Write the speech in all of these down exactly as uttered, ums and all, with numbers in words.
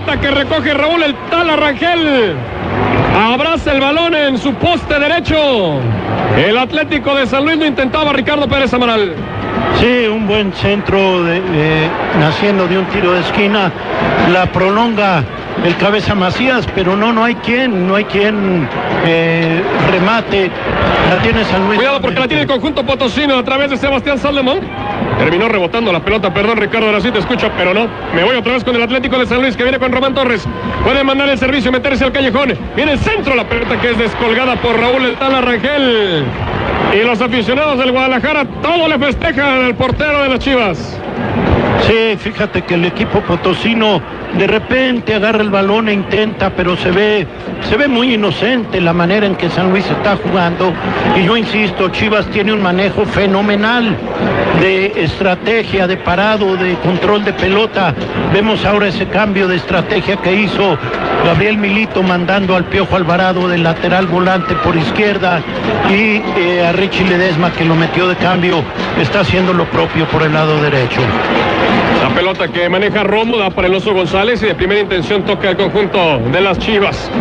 pelota que recoge Raúl el Tala Rangel. Abraza el balón en su poste derecho. El Atlético de San Luis lo intentaba Ricardo Pérez Amaral. Sí, un buen centro de, eh, naciendo de un tiro de esquina. La prolonga el cabeza Macías, pero no, no hay quien, no hay quien eh, remate. La tiene San Luis. Cuidado porque la tiene el conjunto potosino a través de Sebastián Salomón. Terminó rebotando la pelota, perdón Ricardo, ahora sí te escucho, pero no. Me voy otra vez con el Atlético de San Luis que viene con Román Torres. Puede mandar el servicio, meterse al callejón. Viene el centro, la pelota que es descolgada por Raúl el Tala Rangel. Y los aficionados del Guadalajara, todo le festejan al portero de las Chivas. Sí, fíjate que el equipo potosino de repente agarra el balón e intenta, pero se ve, se ve muy inocente la manera en que San Luis está jugando. Y yo insisto, Chivas tiene un manejo fenomenal de estrategia, de parado, de control de pelota. Vemos ahora ese cambio de estrategia que hizo Gabriel Milito, mandando al Piojo Alvarado del lateral volante por izquierda, y eh, a Richie Ledesma, que lo metió de cambio, está haciendo lo propio por el lado derecho. La pelota que maneja Romo da para el Oso González y de primera intención toca el conjunto de las Chivas.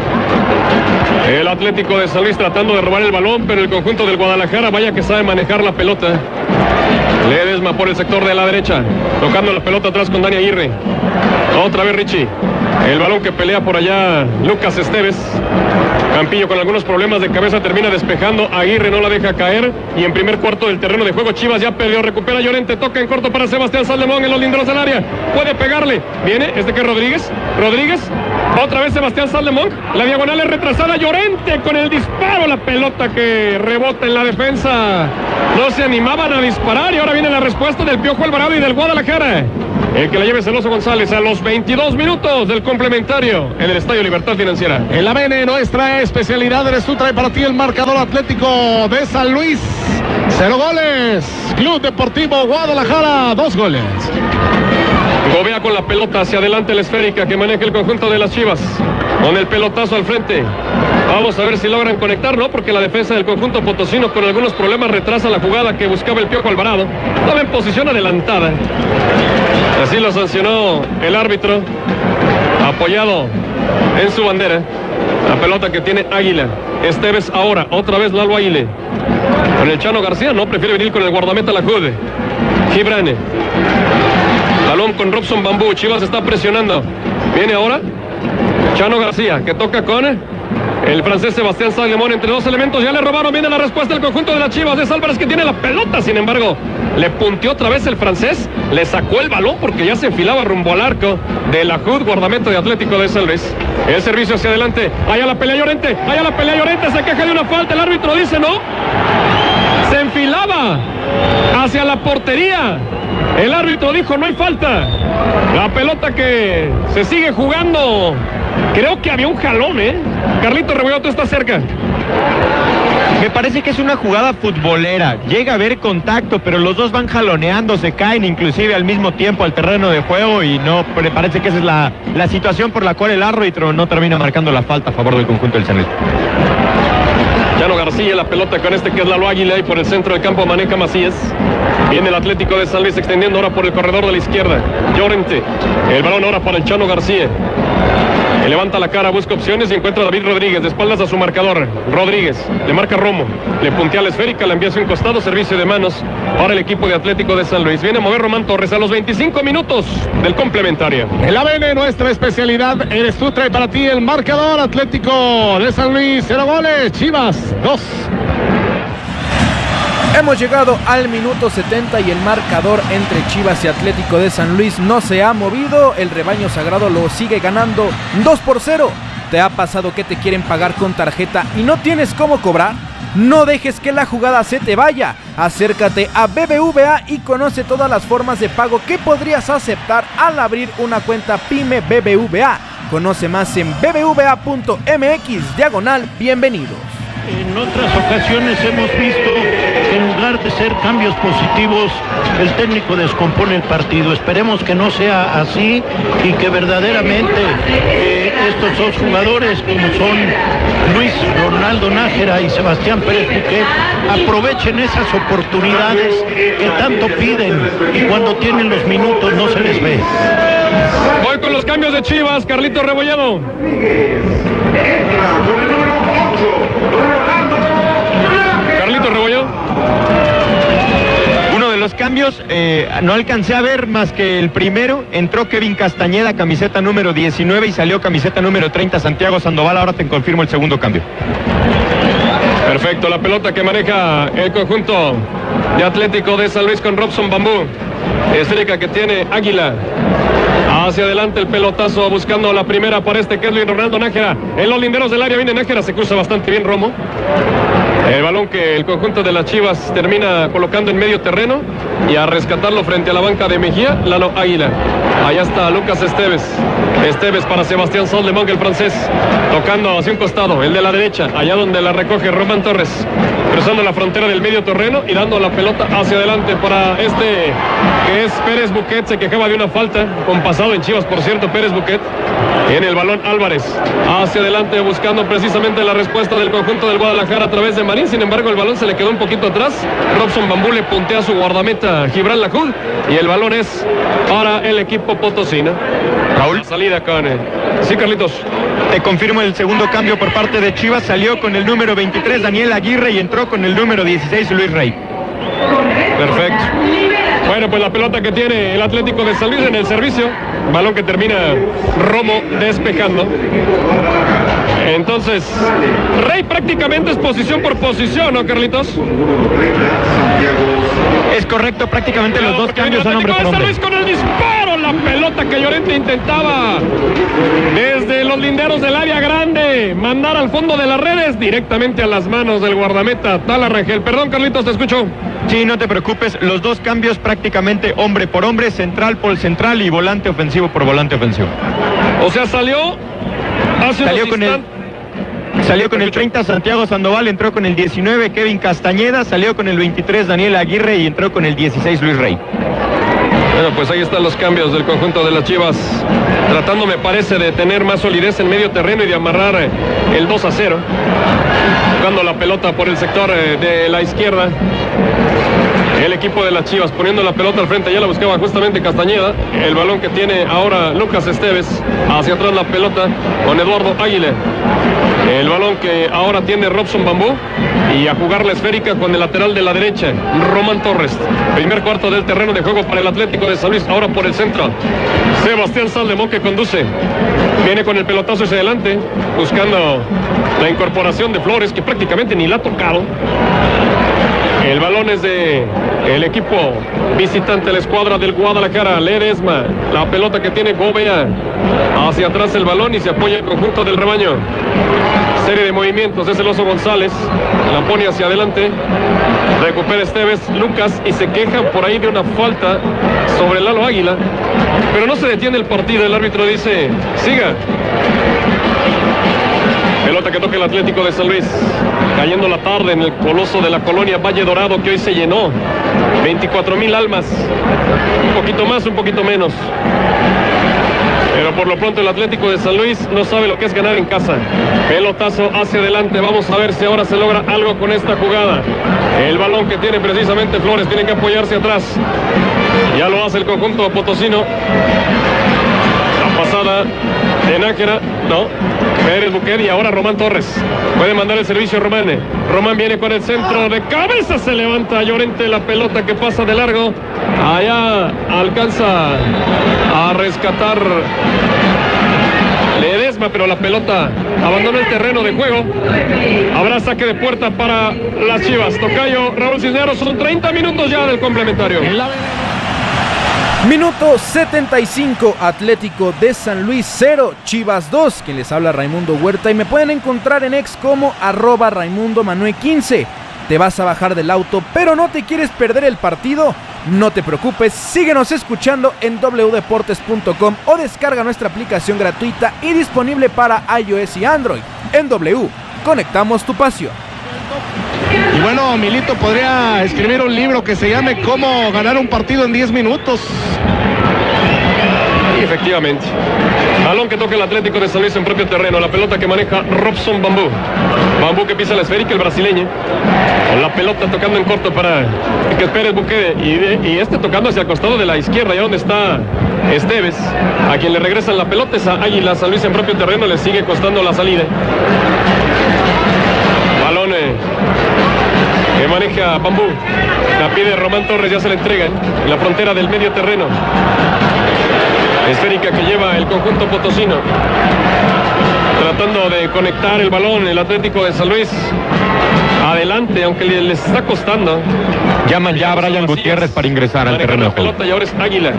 El Atlético de San Luis tratando de robar el balón, pero el conjunto del Guadalajara vaya que sabe manejar la pelota. Ledesma por el sector de la derecha, tocando la pelota atrás con Dani Aguirre. Otra vez Richie. El balón que pelea por allá Lucas Esteves. Campillo con algunos problemas de cabeza termina despejando. Aguirre no la deja caer. Y en primer cuarto del terreno de juego Chivas ya perdió. Recupera Llorente. Toca en corto para Sebastián Salomón en los linderos del área. Puede pegarle. Viene. ¿Este que es Rodríguez? Rodríguez. Otra vez Sebastián Salomón. La diagonal es retrasada. Llorente con el disparo. La pelota que rebota en la defensa. No se animaban a disparar. Y ahora viene la respuesta del Piojo Alvarado y del Guadalajara. El que la lleve Celoso González a los veintidós minutos del complementario en el Estadio Libertad Financiera. En la B N, nuestra especialidad, eres tú, trae para ti el marcador Atlético de San Luis. Cero goles. Club Deportivo Guadalajara, dos goles. Gobea con la pelota hacia adelante la esférica que maneja el conjunto de las Chivas. Con el pelotazo al frente. Vamos a ver si logran conectar, ¿no? Porque la defensa del conjunto potosino con algunos problemas retrasa la jugada que buscaba el Piojo Alvarado. Estaba en posición adelantada. Así lo sancionó el árbitro, apoyado en su bandera. La pelota que tiene Águila. Esteves ahora, otra vez Lalo Aguile. Con el Chano García, no, prefiere venir con el guardameta la Jude. Gibrane. Balón con Robson Bambú. Chivas está presionando. Viene ahora Chano García, que toca con el francés Sebastián Salomón. Entre dos elementos ya le robaron. Viene la respuesta del conjunto de las Chivas. Es Álvarez que tiene la pelota. Sin embargo, le punteó otra vez el francés. Le sacó el balón porque ya se enfilaba rumbo al arco de la J U D, guardameta de Atlético de San Luis. El servicio hacia adelante. Allá la pelea Llorente. Allá la pelea Llorente. Se queja de una falta. El árbitro dice no. Se enfilaba hacia la portería. El árbitro dijo no hay falta. La pelota que se sigue jugando. Creo que había un jalón, ¿eh? Carlito Rebollo, tú estás cerca. Me parece que es una jugada futbolera. Llega a haber contacto, pero los dos van jaloneando, se caen inclusive al mismo tiempo al terreno de juego y no me parece que esa es la, la situación por la cual el árbitro no termina marcando la falta a favor del conjunto del San Luis. Chano García, la pelota con este que es Lalo Águila y por el centro del campo maneja Macías. Viene el Atlético de San Luis extendiendo ahora por el corredor de la izquierda. Llorente, el balón ahora para el Chano García. Que levanta la cara, busca opciones y encuentra a David Rodríguez de espaldas a su marcador. Rodríguez, le marca Romo, le puntea la esférica, la envía hacia un costado, servicio de manos para el equipo de Atlético de San Luis. Viene a mover Román Torres a los veinticinco minutos del complementario. En la B N, nuestra especialidad, eres tú, trae para ti el marcador Atlético de San Luis, cero goles, Chivas, dos. Hemos llegado al minuto setenta y el marcador entre Chivas y Atlético de San Luis no se ha movido. El rebaño sagrado lo sigue ganando dos por cero. ¿Te ha pasado que te quieren pagar con tarjeta y no tienes cómo cobrar? No dejes que la jugada se te vaya. Acércate a B B V A y conoce todas las formas de pago que podrías aceptar al abrir una cuenta PYME B B V A. Conoce más en b b v a punto m x diagonal bienvenidos. En otras ocasiones hemos visto que en lugar de ser cambios positivos, el técnico descompone el partido. Esperemos que no sea así y que verdaderamente eh, estos dos jugadores, como son Luis Ronaldo Nájera y Sebastián Pérez Buquet, aprovechen esas oportunidades que tanto piden y cuando tienen los minutos no se les ve. Voy con los cambios de Chivas, Carlito Rebolledo. Carlito Rebolledo. Uno de los cambios, eh, no alcancé a ver más que el primero. Entró Kevin Castañeda, camiseta número diecinueve, y salió camiseta número treinta, Santiago Sandoval. Ahora te confirmo el segundo cambio. Perfecto, la pelota que maneja el conjunto de Atlético de San Luis con Robson Bambú. Esférica que tiene Águila. Hacia adelante el pelotazo buscando la primera para este que es Luis Ronaldo Nájera. En los linderos del área viene Nájera, se cruza bastante bien Romo. El balón que el conjunto de las Chivas termina colocando en medio terreno y a rescatarlo frente a la banca de Mejía, Lalo Águila. Allá está Lucas Esteves. Esteves para Sebastián Soldemont, el francés, tocando hacia un costado, el de la derecha, allá donde la recoge Román Torres, cruzando la frontera del medio terreno y dando la pelota hacia adelante para este que es Pérez Buquet. Se quejaba de una falta con pasado en Chivas, por cierto, Pérez Buquet. En el balón Álvarez, hacia adelante buscando precisamente la respuesta del conjunto del Guadalajara a través de Marín. Sin embargo, el balón se le quedó un poquito atrás. Robson Bambú le puntea a su guardameta Gibran Lajul y el balón es para el equipo potosino. Raúl, salida con... Eh. Sí, Carlitos. Te confirmo el segundo cambio por parte de Chivas. Salió con el número veintitrés Daniel Aguirre y entró con el número dieciséis Luis Rey. Perfecto. Bueno, pues la pelota que tiene el Atlético de San Luis en el servicio. Balón que termina Romo despejando. Entonces, Rey prácticamente es posición por posición, ¿no, Carlitos? Es correcto, prácticamente los dos cambios son hombre por hombre. Luis con el disparo, la pelota que Llorente intentaba desde los linderos del área grande mandar al fondo de las redes directamente a las manos del guardameta Tala Rangel. Perdón, Carlitos, te escucho. Sí, no te preocupes, los dos cambios prácticamente hombre por hombre, central por central y volante ofensivo por volante ofensivo. O sea, salió hace salió con el Salió con el treinta Santiago Sandoval, entró con el diecinueve Kevin Castañeda, salió con el veintitrés Daniel Aguirre y entró con el dieciséis Luis Rey. Bueno, pues ahí están los cambios del conjunto de las Chivas, tratando, me parece, de tener más solidez en medio terreno y de amarrar el dos a cero, jugando la pelota por el sector de la izquierda. El equipo de las Chivas poniendo la pelota al frente, ya la buscaba justamente Castañeda. El balón que tiene ahora Lucas Esteves, hacia atrás la pelota con Eduardo Águila. El balón que ahora tiene Robson Bambú y a jugar la esférica con el lateral de la derecha, Román Torres. Primer cuarto del terreno de juego para el Atlético de San Luis, ahora por el centro. Sebastián Soldemont que conduce. Viene con el pelotazo hacia adelante, buscando la incorporación de Flores, que prácticamente ni la ha tocado. El balón es de el equipo visitante, la escuadra del Guadalajara, Ledesma. La pelota que tiene Gobea. Hacia atrás el balón y se apoya el conjunto del rebaño. Serie de movimientos, es el Oso González. La pone hacia adelante. Recupera Esteves, Lucas, y se quejan por ahí de una falta sobre Lalo Águila. Pero no se detiene el partido, el árbitro dice, siga. Pelota que toca el Atlético de San Luis, cayendo la tarde en el coloso de la colonia Valle Dorado, que hoy se llenó. veinticuatro mil almas, un poquito más, un poquito menos. Pero por lo pronto el Atlético de San Luis no sabe lo que es ganar en casa. Pelotazo hacia adelante, vamos a ver si ahora se logra algo con esta jugada. El balón que tiene precisamente Flores, tiene que apoyarse atrás. Ya lo hace el conjunto potosino. La pasada de Nájera, no, Pérez Buquet y ahora Román Torres. Puede mandar el servicio Román. Román viene con el centro de cabeza, se levanta Llorente, la pelota que pasa de largo. Allá alcanza a rescatar Ledesma, pero la pelota abandona el terreno de juego. Habrá saque de puerta para las Chivas. Tocayo, Raúl Cisneros, son treinta minutos ya del complementario. Minuto setenta y cinco, Atlético de San Luis cero, Chivas dos. Quien les habla, Raimundo Huerta, y me pueden encontrar en ex como arroba Raimundo Manuel quince. Te vas a bajar del auto, pero no te quieres perder el partido. No te preocupes, síguenos escuchando en doble u deportes punto com o descarga nuestra aplicación gratuita y disponible para iOS y Android. En W, conectamos tu pasión. Y bueno, Milito podría escribir un libro que se llame Cómo ganar un partido en diez minutos. Y efectivamente. Balón que toca el Atlético de San Luis en propio terreno. La pelota que maneja Robson Bambú. Bambú que pisa la esférica, el brasileño. Con la pelota tocando en corto para que Pérez Buquet. Y, de, y este tocando hacia el costado de la izquierda, allá donde está Esteves, a quien le regresan la pelota, es a Águila. San Luis en propio terreno le sigue costando la salida. Balón eh, que maneja Bambú. La pide Román Torres, ya se la entregan en la frontera del medio terreno. Esférica que lleva el conjunto potosino. Tratando de conectar el balón el Atlético de San Luis. Adelante, aunque les está costando. Llaman ya a Brian Gutiérrez para ingresar al terreno de juego. Pelota y ahora es Águila.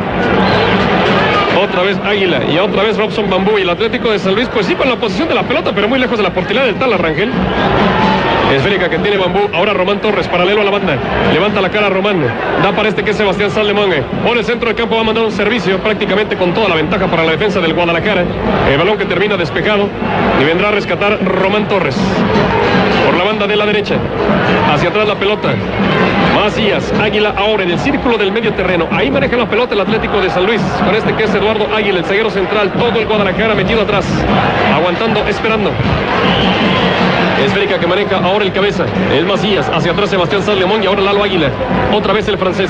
Otra vez Águila y otra vez Robson Bambú. Y el Atlético de San Luis, pues sí, con la posición de la pelota, pero muy lejos de la portería del tal Arrangel. Esférica que tiene Bambú. Ahora Román Torres, paralelo a la banda. Levanta la cara a Román. Da para este que es Sebastián Sallemón. Por el centro del campo va a mandar un servicio prácticamente con toda la ventaja para la defensa del Guadalajara. El balón que termina despejado. Y vendrá a rescatar Román Torres. Por la banda de la derecha. Hacia atrás la pelota. Macías, Águila ahora en el círculo del medio terreno. Ahí maneja la pelota el Atlético de San Luis. Con este que es Eduardo Águila, el zaguero central. Todo el Guadalajara metido atrás. Aguantando, esperando. Esférica que maneja ahora el cabeza. El Macías. Hacia atrás Sebastián Sallemón y ahora Lalo Águila. Otra vez el francés.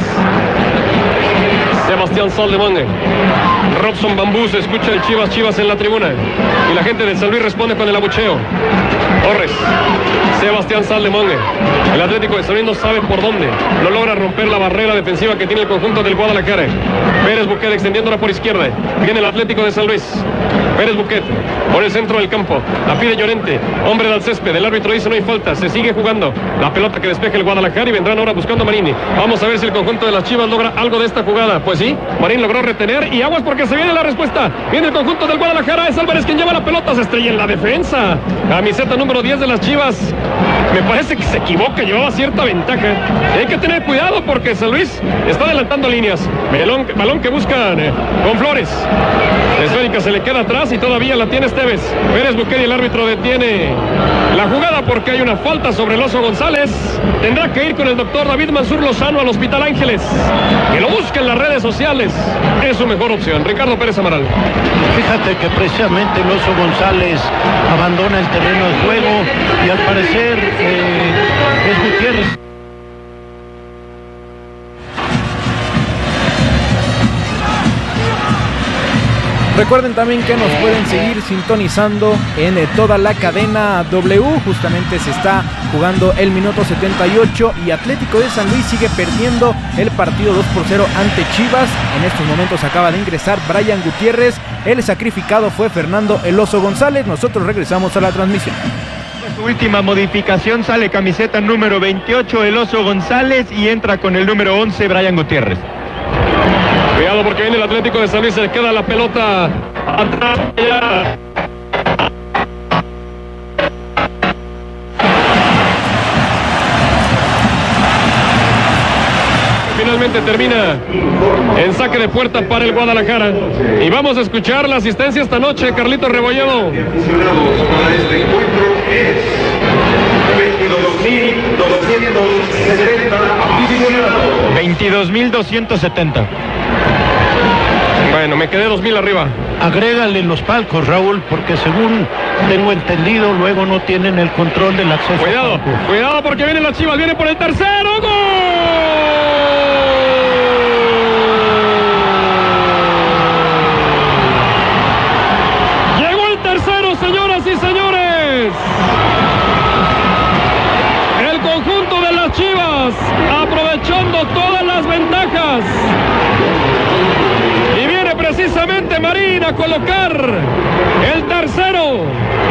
Sebastián Sallemón. Robson Bambú, se escucha el Chivas Chivas en la tribuna. Y la gente de San Luis responde con el abucheo. Torres. Sebastián Sallemón. El Atlético de San Luis no sabe por dónde. No logra romper la barrera defensiva que tiene el conjunto del Guadalajara. Pérez Buquet extendiéndola por izquierda. Viene el Atlético de San Luis. Pérez Buquet por el centro del campo. La pide Llorente. Hombre del césped. El árbitro dice no hay falta. Se sigue jugando. La pelota que despeja el Guadalajara y vendrán ahora buscando a Marini. Vamos a ver si el conjunto de las Chivas logra algo de esta jugada. Pues sí, Marín logró retener y aguas porque se viene la respuesta. Viene el conjunto del Guadalajara. Es Álvarez quien lleva la pelota. Se estrella en la defensa. Camiseta número diez de las Chivas. Me parece que se equivoca. Llevaba cierta ventaja. Y hay que tener cuidado porque San Luis está adelantando líneas. Balón, balón que buscan eh, con Flores. La esférica se le queda atrás y todavía la tiene Esteves. Pérez Buquet y el árbitro detiene la jugada porque hay una falta sobre el Oso González. Tendrá que ir con el doctor David Mansur Lozano al Hospital Ángeles. Que lo busque en las redes sociales. Es su mejor opción. Ricardo Pérez Amaral. Fíjate que precisamente el Oso González abandona el terreno de juego y al parecer eh, es Gutiérrez. Recuerden también que nos pueden seguir sintonizando en eh, toda la cadena W. Justamente se está jugando el minuto setenta y ocho y Atlético de San Luis sigue perdiendo el partido dos por cero ante Chivas. En estos momentos acaba de ingresar Brian Gutiérrez. El sacrificado fue Fernando El Oso González. Nosotros regresamos a la transmisión. Su última modificación, sale camiseta número veintiocho El Oso González y entra con el número once Brian Gutiérrez. Cuidado porque viene el Atlético de San Luis, se le queda la pelota atrás ya. Finalmente termina en saque de puerta para el Guadalajara. Y vamos a escuchar la asistencia esta noche, Carlito Rebolledo. Para este encuentro es veintidós mil doscientos setenta aficionados. veintidós mil doscientos setenta. Bueno, me quedé dos mil arriba. Agrégale los palcos, Raúl, porque según tengo entendido, luego no tienen el control del acceso. Cuidado, cuidado porque vienen las Chivas, viene por el tercero. ¡Gol! Llegó el tercero, señoras y señores. El conjunto de las Chivas, aprovechando todas las ventajas. Y viene precisamente Marín a colocar el tercero.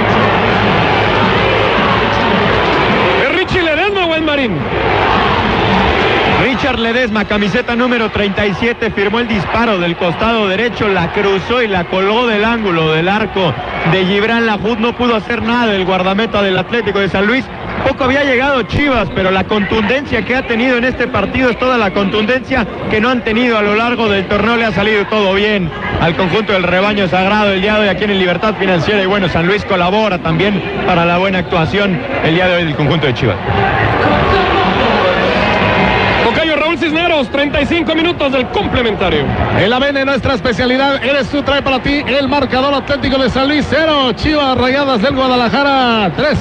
¿Es Richie Ledesma o es Marín? Richard Ledesma, camiseta número treinta y siete, firmó el disparo del costado derecho, la cruzó y la colgó del ángulo del arco de Gibran Lahoud. No pudo hacer nada el guardameta del Atlético de San Luis. Poco había llegado Chivas, pero la contundencia que ha tenido en este partido es toda la contundencia que no han tenido a lo largo del torneo. Le ha salido todo bien al conjunto del rebaño sagrado el día de hoy aquí en el Libertad Financiera. Y bueno, San Luis colabora también para la buena actuación el día de hoy del conjunto de Chivas. Tocayo Raúl Cisneros, treinta y cinco minutos del complementario. El A B N, nuestra especialidad, eres tú, trae para ti el marcador. Atlético de San Luis cero, Chivas Rayadas del Guadalajara tres.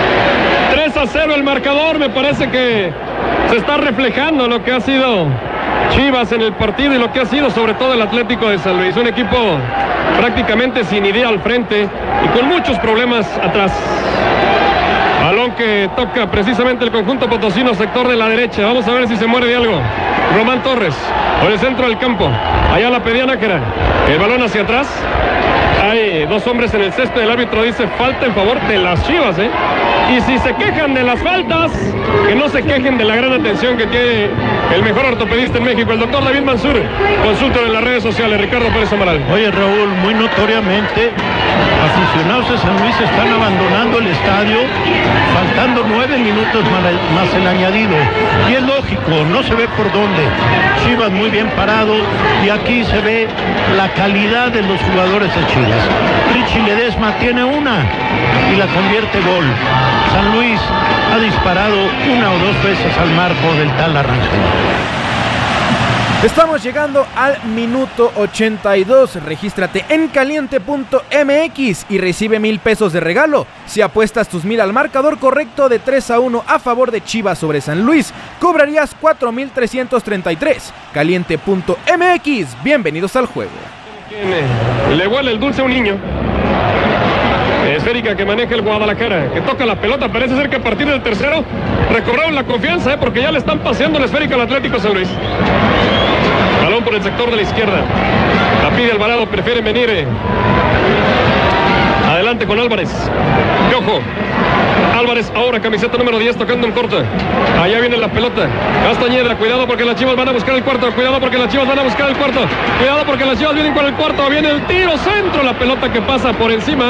tres a cero el marcador. Me parece que se está reflejando lo que ha sido Chivas en el partido y lo que ha sido sobre todo el Atlético de San Luis. Un equipo prácticamente sin idea al frente y con muchos problemas atrás. Balón que toca precisamente el conjunto potosino, sector de la derecha. Vamos a ver si se muere de algo. Román Torres, por el centro del campo. Allá la pedía Nájera. El balón hacia atrás. Hay dos hombres en el césped. El árbitro dice falta en favor de las Chivas, ¿eh? Y si se quejan de las faltas, que no se quejen de la gran atención que tiene el mejor ortopedista en México, el doctor David Mansur. Consúltalo en las redes sociales, Ricardo Pérez Amaral. Oye, Raúl, muy notoriamente, aficionados de San Luis están abandonando el estadio, faltando nueve minutos más el añadido. Y es lógico, no se ve por dónde. Chivas muy bien parado y aquí se ve la calidad de los jugadores de Chivas. Richie Ledesma tiene una y la convierte gol. San Luis ha disparado una o dos veces al marco del tal Rangel. Estamos llegando al minuto ochenta y dos. Regístrate en caliente punto m x y recibe mil pesos de regalo si apuestas tus mil al marcador correcto de tres a uno a favor de Chivas sobre San Luis. Cobrarías cuatro mil trescientos treinta y tres. caliente punto m x. Bienvenidos al juego. Le huele el dulce a un niño. Esférica que maneja el Guadalajara, que toca la pelota. Parece ser que a partir del tercero recobraron la confianza, ¿eh? Porque ya le están paseando la esférica al Atlético San Luis. Balón por el sector de la izquierda. La pide Alvarado, prefiere venir. Eh. Adelante con Álvarez. Piojo. Álvarez ahora, camiseta número diez, tocando en corto. Allá viene la pelota. Castañeda, cuidado porque las Chivas van a buscar el cuarto. Cuidado porque las Chivas van a buscar el cuarto. Cuidado porque las Chivas vienen con el cuarto. Viene el tiro centro. La pelota que pasa por encima.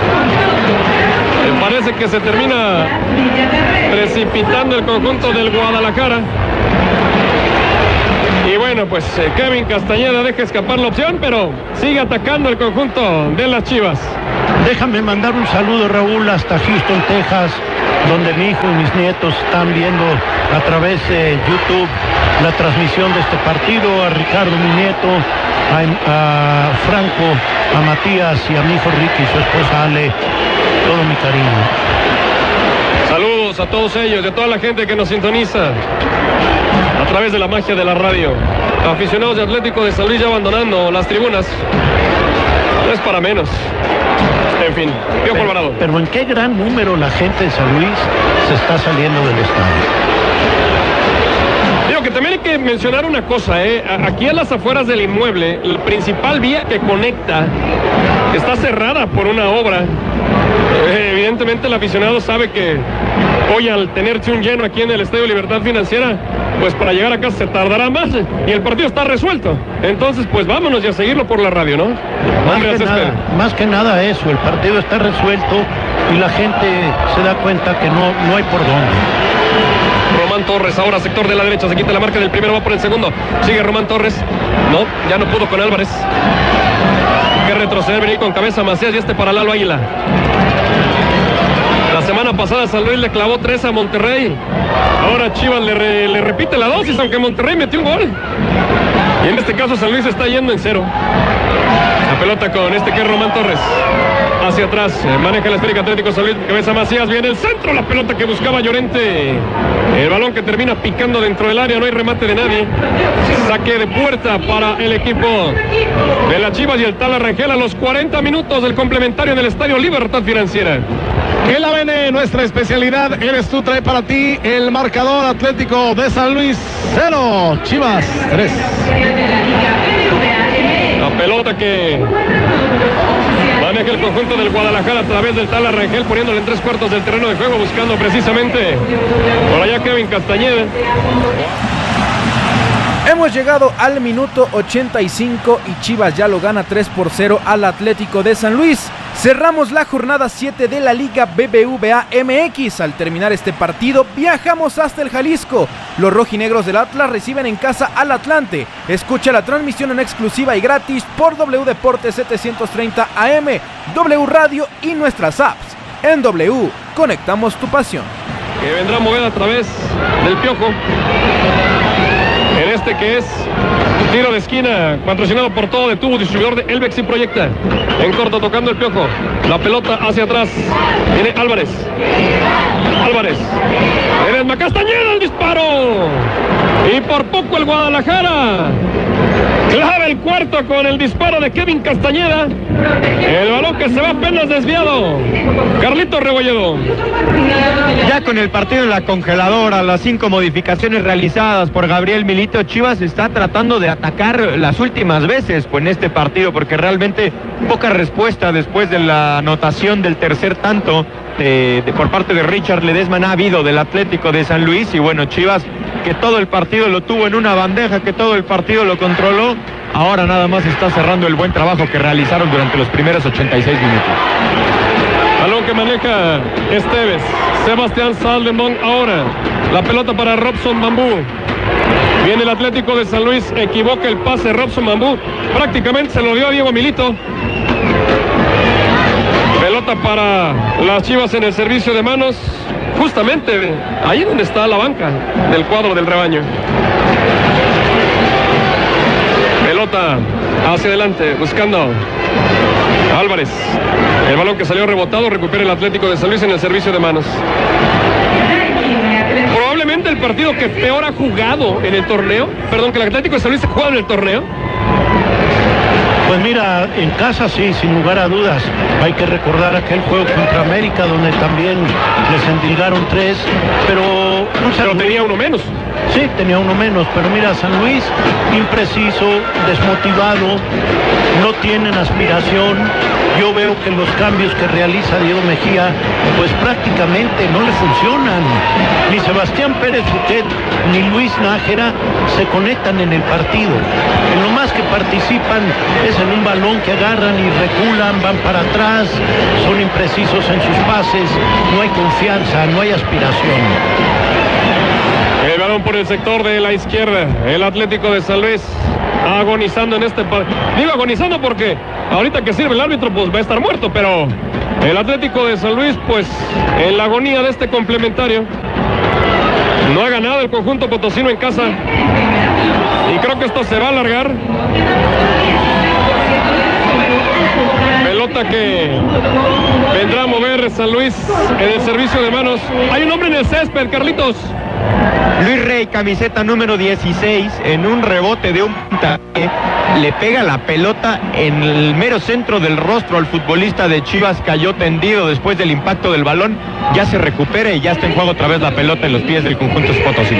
Me parece que se termina precipitando el conjunto del Guadalajara. Y bueno, pues eh, Kevin Castañeda deja escapar la opción, pero sigue atacando el conjunto de las Chivas. Déjame mandar un saludo, Raúl, hasta Houston, Texas, donde mi hijo y mis nietos están viendo a través de YouTube la transmisión de este partido. A Ricardo, mi nieto, a, a Franco, a Matías y a mi hijo Ricky y su esposa Ale, todo mi cariño. Saludos a todos ellos y a toda la gente que nos sintoniza a través de la magia de la radio. Aficionados de Atlético de San Luis ya abandonando las tribunas. No es para menos. En fin, Piojo Alvarado. Pero en qué gran número la gente de San Luis se está saliendo del estadio. Digo que también hay que mencionar una cosa, ¿eh? Aquí a las afueras del inmueble, la principal vía que conecta está cerrada por una obra. Eh, evidentemente el aficionado sabe que hoy, al tenerse un lleno aquí en el Estadio Libertad Financiera, pues para llegar acá se tardará más y el partido está resuelto. Entonces pues vámonos y a seguirlo por la radio, ¿no? Más, Hombre, que nada, más que nada eso, el partido está resuelto y la gente se da cuenta que no, no hay por dónde. Román Torres, ahora sector de la derecha, se quita la marca del primero, va por el segundo. Sigue Román Torres. No, ya no pudo con Álvarez. Que retroceder, venir con cabeza Macías y este para Lalo Águila. La semana pasada San Luis le clavó tres a Monterrey. Ahora Chivas le, re, le repite la dosis, aunque Monterrey metió un gol. Y en este caso San Luis está yendo en cero. La pelota con este que es Román Torres. Hacia atrás, eh, maneja la esférica Atlético San Luis, cabeza Macías, viene el centro, la pelota que buscaba Llorente. El balón que termina picando dentro del área, no hay remate de nadie. Saque de puerta para el equipo de las Chivas y el tal Rangel a los cuarenta minutos del complementario en el Estadio Libertad Financiera. El A B N, nuestra especialidad, eres tú, trae para ti el marcador. Atlético de San Luis cero, Chivas tres. La pelota que maneja el conjunto del Guadalajara a través del tal Rangel, poniéndole en tres cuartos del terreno de juego, buscando precisamente por allá Kevin Castañeda. Hemos llegado al minuto ochenta y cinco y Chivas ya lo gana tres por cero al Atlético de San Luis. Cerramos la jornada siete de la Liga B B V A M X. Al terminar este partido, viajamos hasta el Jalisco. Los rojinegros del Atlas reciben en casa al Atlante. Escucha la transmisión en exclusiva y gratis por W Deportes setecientos treinta A M, W Radio y nuestras apps. En W, conectamos tu pasión. Que vendrá movida a través del Piojo. En este que es Tiro de esquina, patrocinado por todo de tubo, distribuidor de Elvex y Proyecta. En corto, tocando el Piojo. La pelota hacia atrás. Viene Álvarez. Álvarez. Ledesma Castañeda, el disparo. Y por poco el Guadalajara clava el cuarto con el disparo de Kevin Castañeda. El balón que se va apenas desviado. Carlito Rebolledo. Ya con el partido en la congeladora, las cinco modificaciones realizadas por Gabriel Milito, Chivas está tratando de atacar las últimas veces pues, en este partido, porque realmente poca respuesta después de la anotación del tercer tanto de, de, por parte de Richard Ledesma ha habido del Atlético de San Luis. Y bueno, Chivas, que todo el partido lo tuvo en una bandeja, que todo el partido lo controló, ahora nada más está cerrando el buen trabajo que realizaron durante los primeros ochenta y seis minutos. Balón que maneja Esteves. Sebastián Salomón ahora. La pelota para Robson Bambú. Viene el Atlético de San Luis. Equivoca el pase Robson Bambú. Prácticamente se lo dio a Diego Milito. Pelota para las Chivas en el servicio de manos. Justamente ahí donde está la banca del cuadro del rebaño. Pelota hacia adelante buscando Álvarez. El balón que salió rebotado recupera el Atlético de San Luis en el servicio de manos. Probablemente el partido que peor ha jugado en el torneo. Perdón, que el Atlético de San Luis ha jugado en el torneo. Pues mira, en casa sí, sin lugar a dudas. Hay que recordar aquel juego contra América donde también les endilgaron tres, pero... No sé, pero tenía uno menos. Sí, tenía uno menos, pero mira, San Luis, impreciso, desmotivado, no tienen aspiración. Yo veo que los cambios que realiza Diego Mejía, pues prácticamente no le funcionan. Ni Sebastián Pérez Buquet, ni Luis Nájera se conectan en el partido. En lo más que participan es en un balón que agarran y reculan, van para atrás, son imprecisos en sus pases, no hay confianza, no hay aspiración. El balón por el sector de la izquierda, el Atlético de San Luis agonizando en este partido. Digo agonizando porque ahorita que sirve el árbitro pues va a estar muerto, pero el Atlético de San Luis pues en la agonía de este complementario. No ha ganado el conjunto potosino en casa y creo que esto se va a alargar. Pelota que vendrá a mover San Luis en el servicio de manos. Hay un hombre en el césped, Carlitos. Luis Rey, camiseta número dieciséis, en un rebote de un puntapié, le pega la pelota en el mero centro del rostro al futbolista de Chivas, cayó tendido después del impacto del balón, ya se recupera y ya está en juego otra vez la pelota en los pies del conjunto potosino.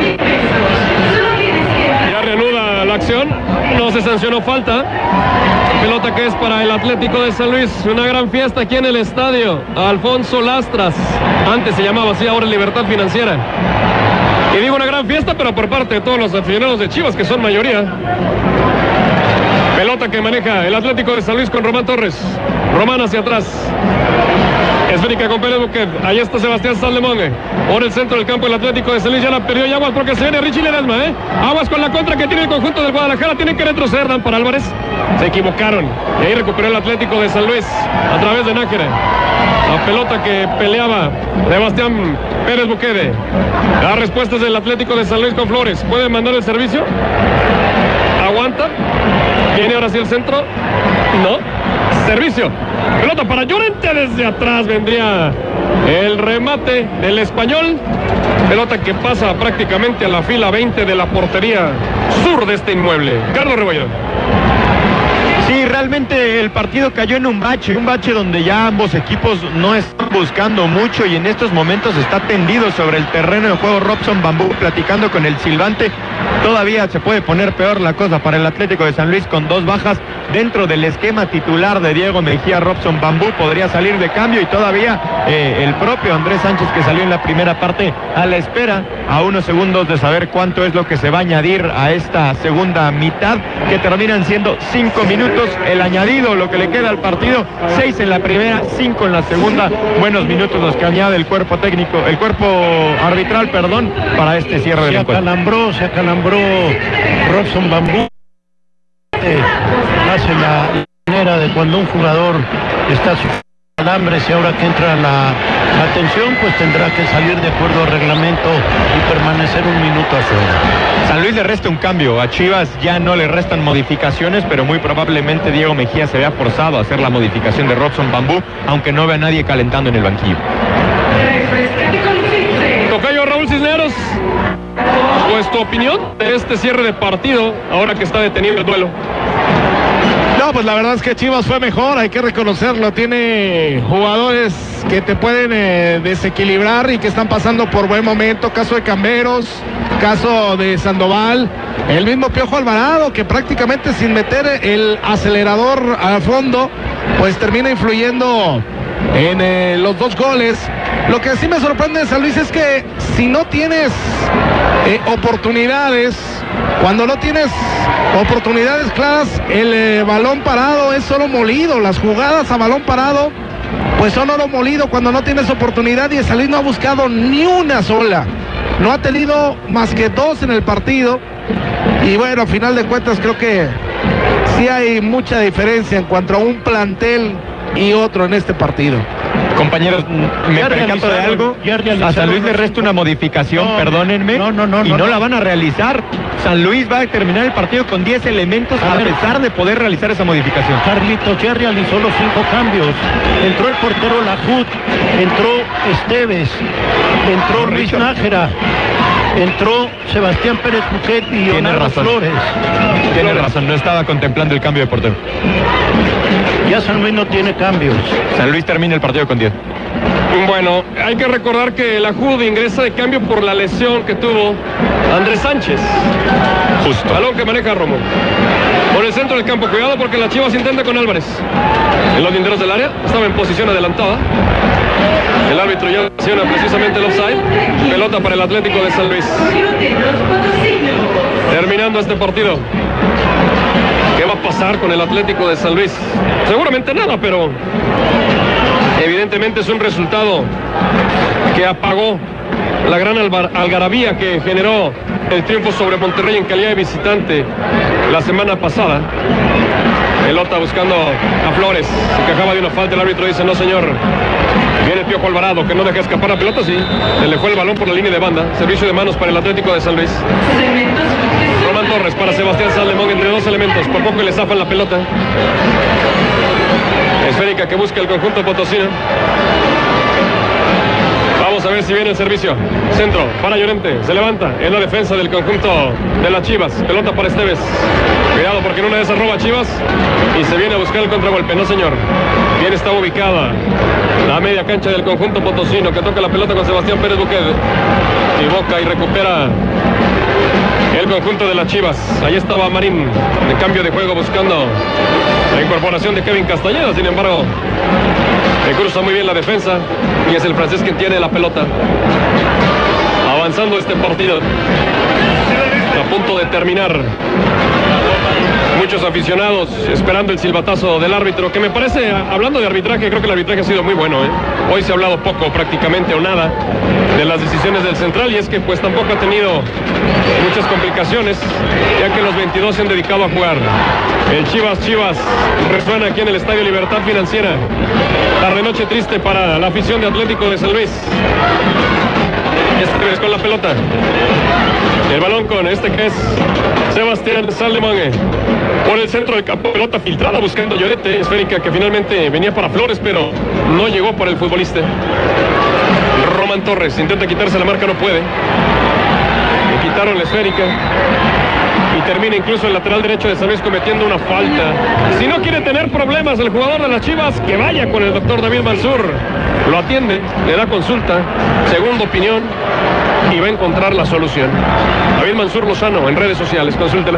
Ya reanuda la acción, no se sancionó falta. Pelota que es para el Atlético de San Luis, una gran fiesta aquí en el estadio Alfonso Lastras, antes se llamaba así, ahora Libertad Financiera. Y digo una gran fiesta, pero por parte de todos los aficionados de Chivas, que son mayoría. Pelota que maneja el Atlético de San Luis con Román Torres. Román hacia atrás. Esférica con Pérez Buquet. Ahí está Sebastián Salomón. Por el centro del campo el Atlético de San Luis ya la perdió y aguas porque se viene Richie Ledesma, ¿eh? Aguas con la contra que tiene el conjunto del Guadalajara. Tienen que retroceder, dan para Álvarez. Se equivocaron. Y ahí recuperó el Atlético de San Luis a través de Nájera. La pelota que peleaba Sebastián Pérez Buquede. Las respuestas del Atlético de San Luis con Flores. ¿Puede mandar el servicio? Aguanta. Viene ahora sí el centro. No. Servicio. Pelota para Llorente desde atrás. Vendría el remate del español. Pelota que pasa prácticamente a la fila veinte de la portería sur de este inmueble. Carlos Rebolledo. Sí, realmente el partido cayó en un bache, un bache donde ya ambos equipos no están buscando mucho y en estos momentos está tendido sobre el terreno de juego Robson Bambú platicando con el silbante. Todavía se puede poner peor la cosa para el Atlético de San Luis con dos bajas dentro del esquema titular de Diego Mejía. Robson Bambú podría salir de cambio y todavía eh, el propio Andrés Sánchez, que salió en la primera parte, a la espera a unos segundos de saber cuánto es lo que se va a añadir a esta segunda mitad, que terminan siendo cinco minutos el añadido, lo que le queda al partido, seis en la primera, cinco en la segunda. Buenos minutos los que añade el cuerpo técnico, el cuerpo arbitral, perdón, para este cierre del encuentro. Se acalambró, se acalambró Robson Bambú. Eh, hace la manera de cuando un jugador está sufriendo alambres y ahora que entra la atención, pues tendrá que salir de acuerdo al reglamento y permanecer un minuto afuera. San Luis le resta un cambio, a Chivas ya no le restan modificaciones, pero muy probablemente Diego Mejía se vea forzado a hacer la modificación de Robson Bambú, aunque no vea a nadie calentando en el banquillo. Tocayo Raúl Cisneros, pues tu opinión de este cierre de partido, ahora que está detenido el duelo. No, pues la verdad es que Chivas fue mejor, hay que reconocerlo. Tiene jugadores que te pueden eh, desequilibrar y que están pasando por buen momento. Caso de Camberos, caso de Sandoval, el mismo Piojo Alvarado, que prácticamente sin meter el acelerador al fondo, pues termina influyendo en eh, los dos goles. Lo que sí me sorprende de San Luis es que si no tienes eh, oportunidades, cuando no tienes oportunidades claras, el eh, balón parado es solo molido. Las jugadas a balón parado pues son oro molido cuando no tienes oportunidad, y el San Luis no ha buscado ni una sola. No ha tenido más que dos en el partido. Y bueno, a final de cuentas creo que sí hay mucha diferencia en cuanto a un plantel y otro en este partido. Compañeros, me Ya percato de realizaron, algo. ya realizaron A San Luis le los resta cinco. una modificación, No, perdónenme, no, no, no, y no, no, no. la van a realizar. San Luis va a terminar el partido con diez elementos A a, ver. pesar de poder realizar esa modificación. Carlitos ya realizó los cinco cambios. Entró el portero Lajut, entró Esteves, entró Luis Richard. Nájera, entró Sebastián Pérez Buquet y Tiene Leonardo razón. Flores. Tiene razón, no estaba contemplando el cambio de portero. Ya San Luis no tiene cambios. San Luis termina el partido con diez. Bueno, hay que recordar que la J U D ingresa de cambio por la lesión que tuvo Andrés Sánchez. Justo. Balón que maneja Romo. Por el centro del campo, cuidado porque la Chivas intenta con Álvarez. En los linderos del área, estaba en posición adelantada. El árbitro ya acciona precisamente el offside. Pelota para el Atlético de San Luis. Terminando este partido. ¿Qué va a pasar con el Atlético de San Luis? Seguramente nada, pero evidentemente es un resultado que apagó la gran algarabía que generó el triunfo sobre Monterrey en calidad de visitante la semana pasada. Pelota buscando a Flores, se quejaba de una falta, el árbitro dice no señor. Viene Piojo Alvarado, que no deja escapar la pelota, sí. Se le fue el balón por la línea de banda. Servicio de manos para el Atlético de San Luis. Román Torres para Sebastián Sallemón entre dos elementos. Por poco le zafan la pelota. Esférica que busca el conjunto potosino. Vamos a ver si viene el servicio. Centro para Llorente. Se levanta en la defensa del conjunto de las Chivas. Pelota para Esteves. Cuidado porque en una de esas roba Chivas y se viene a buscar el contragolpe. No señor. Bien está ubicada la media cancha del conjunto potosino, que toca la pelota con Sebastián Pérez Buquet. Equivoca y recupera el conjunto de las Chivas. Ahí estaba Marín de cambio de juego buscando la incorporación de Kevin Castañeda. Sin embargo, le cruza muy bien la defensa y es el francés quien tiene la pelota. Avanzando este partido, a punto de terminar. Muchos aficionados esperando el silbatazo del árbitro, que me parece, hablando de arbitraje, creo que el arbitraje ha sido muy bueno, ¿eh? Hoy se ha hablado poco, prácticamente o nada, de las decisiones del central, y es que pues tampoco ha tenido muchas complicaciones, ya que los veintidós se han dedicado a jugar. El Chivas Chivas resuena aquí en el Estadio Libertad Financiera. Tarde noche triste para la afición de Atlético de San Luis. Esteves con la pelota. El balón con este que es Sebastián Sallemón. Por el centro del campo, pelota filtrada buscando Llorente, esférica que finalmente venía para Flores, pero no llegó por el futbolista. Román Torres intenta quitarse la marca, no puede. Le quitaron la esférica. Y termina incluso el lateral derecho de San Luis cometiendo una falta. Si no quiere tener problemas el jugador de las Chivas, que vaya con el doctor David Mansur. Lo atiende, le da consulta, segunda opinión, y va a encontrar la solución. David Mansur Lozano en redes sociales, consúltela.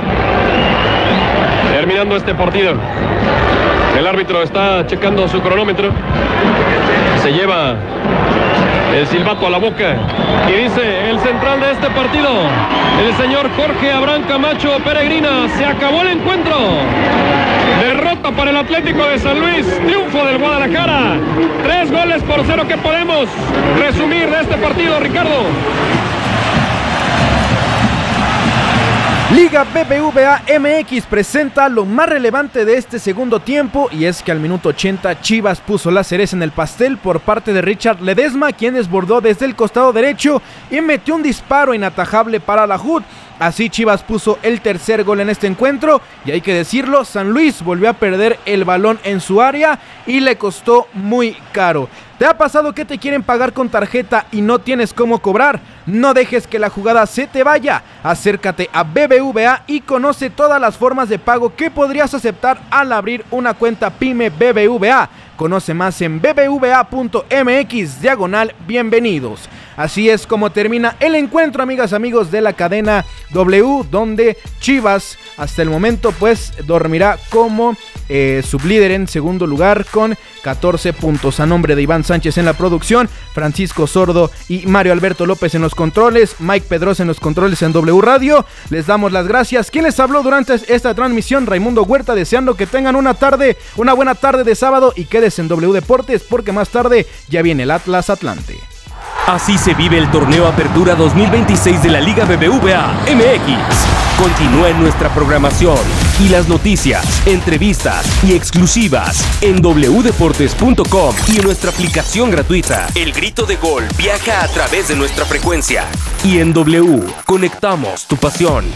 Terminando este partido, el árbitro está checando su cronómetro. Se lleva el silbato a la boca y dice el central de este partido, el señor Jorge Abraham Camacho Peregrina: se acabó el encuentro. Derrota para el Atlético de San Luis, triunfo del Guadalajara, tres goles por cero. ¿Qué podemos resumir de este partido, Ricardo? Liga B B V A M X presenta lo más relevante de este segundo tiempo, y es que al minuto ochenta Chivas puso la cereza en el pastel por parte de Richard Ledesma, quien desbordó desde el costado derecho y metió un disparo inatajable para la J U D. Así Chivas puso el tercer gol en este encuentro, y hay que decirlo, San Luis volvió a perder el balón en su área y le costó muy caro. ¿Te ha pasado que te quieren pagar con tarjeta y no tienes cómo cobrar? No dejes que la jugada se te vaya. Acércate a B B V A y conoce todas las formas de pago que podrías aceptar al abrir una cuenta Pyme B B V A. Conoce más en b b v a punto m x diagonal bienvenidos. Así es como termina el encuentro, amigas, amigos de la cadena W, donde Chivas hasta el momento pues dormirá como eh, sublíder en segundo lugar con catorce puntos. A nombre de Iván Sánchez en la producción, Francisco Sordo y Mario Alberto López en los controles, Mike Pedrosa en los controles en W Radio, les damos las gracias. ¿Quién les habló durante esta transmisión? Raimundo Huerta, deseando que tengan una tarde, una buena tarde de sábado, y quédese en W Deportes porque más tarde ya viene el Atlas Atlante. Así se vive el torneo Apertura dos mil veintiséis de la Liga B B V A M X. Continúa en nuestra programación y las noticias, entrevistas y exclusivas en w deportes punto com y en nuestra aplicación gratuita. El grito de gol viaja a través de nuestra frecuencia. Y en W, conectamos tu pasión.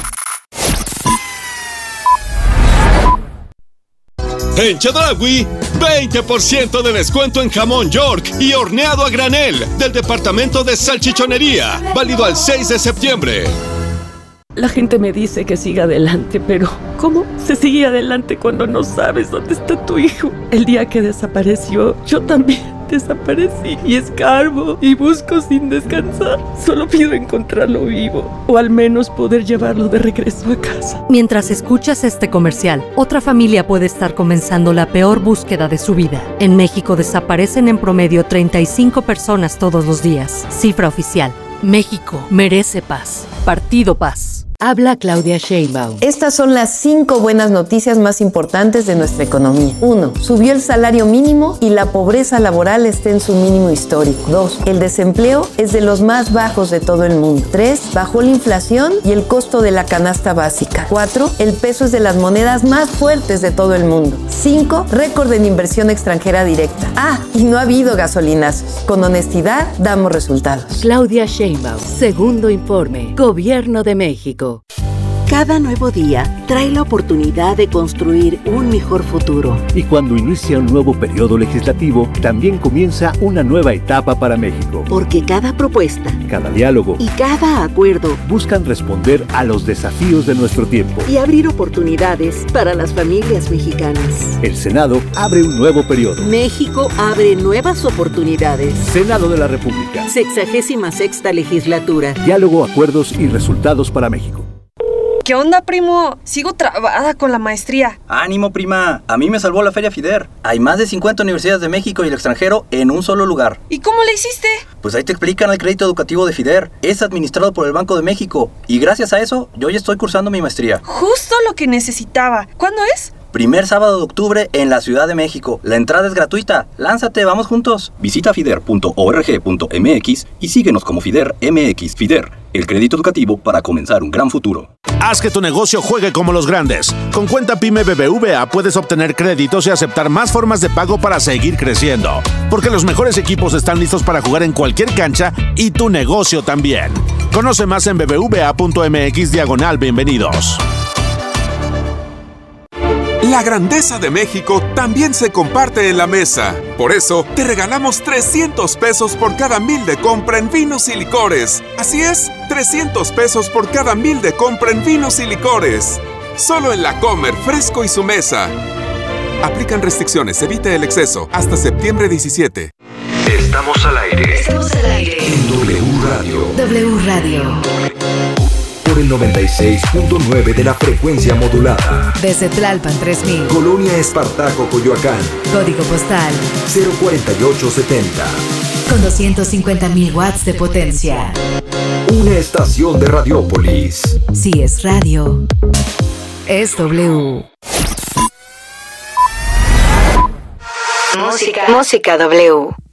En Chedraui, veinte por ciento de descuento en jamón York y horneado a granel del departamento de salchichonería, válido al seis de septiembre. La gente me dice que siga adelante, pero ¿cómo se sigue adelante cuando no sabes dónde está tu hijo? El día que desapareció, yo también desaparecí y escarbo y busco sin descansar. Solo pido encontrarlo vivo, o al menos poder llevarlo de regreso a casa. Mientras escuchas este comercial, otra familia puede estar comenzando la peor búsqueda de su vida. En México desaparecen en promedio treinta y cinco personas todos los días. Cifra oficial. México merece paz. Partido Paz. Habla Claudia Sheinbaum. Estas son las cinco buenas noticias más importantes de nuestra economía. uno. Subió el salario mínimo y la pobreza laboral está en su mínimo histórico. dos. El desempleo es de los más bajos de todo el mundo. tres. Bajó la inflación y el costo de la canasta básica. cuatro. El peso es de las monedas más fuertes de todo el mundo. cinco. Récord en inversión extranjera directa. Ah, y no ha habido gasolinazos. Con honestidad damos resultados. Claudia Sheinbaum. Segundo informe. Gobierno de México. Cada nuevo día trae la oportunidad de construir un mejor futuro. Y cuando inicia un nuevo periodo legislativo, también comienza una nueva etapa para México. Porque cada propuesta, cada diálogo y cada acuerdo buscan responder a los desafíos de nuestro tiempo y abrir oportunidades para las familias mexicanas. El Senado abre un nuevo periodo. México abre nuevas oportunidades. Senado de la República. Sexagésima sexta legislatura. Diálogo, acuerdos y resultados para México. ¿Qué onda, primo? Sigo trabada con la maestría. ¡Ánimo, prima! A mí me salvó la Feria FIDER. Hay más de cincuenta universidades de México y el extranjero en un solo lugar. ¿Y cómo le hiciste? Pues ahí te explican el crédito educativo de FIDER. Es administrado por el Banco de México. Y gracias a eso, yo ya estoy cursando mi maestría. Justo lo que necesitaba. ¿Cuándo es? Primer sábado de octubre en la Ciudad de México. La entrada es gratuita. Lánzate, vamos juntos. Visita fider punto org punto m x y síguenos como FIDER M X. FIDER, el crédito educativo para comenzar un gran futuro. Haz que tu negocio juegue como los grandes. Con cuenta Pyme B B V A puedes obtener créditos y aceptar más formas de pago para seguir creciendo. Porque los mejores equipos están listos para jugar en cualquier cancha y tu negocio también. Conoce más en b b v a punto m x diagonal bienvenidos. La grandeza de México también se comparte en la mesa. Por eso, te regalamos trescientos pesos por cada mil de compra en vinos y licores. Así es, trescientos pesos por cada mil de compra en vinos y licores. Solo en La Comer, Fresco y Su Mesa. Aplican restricciones, evite el exceso. Hasta septiembre diecisiete. Estamos al aire. Estamos al aire. En W Radio. W Radio. Por el noventa y seis punto nueve de la frecuencia modulada. Desde Tlalpan tres mil. Colonia Espartaco, Coyoacán. Código postal cero cuarenta y ocho setenta. Con doscientos cincuenta mil watts de potencia. Una estación de Radiópolis. Si es radio, es W. Música. Música W.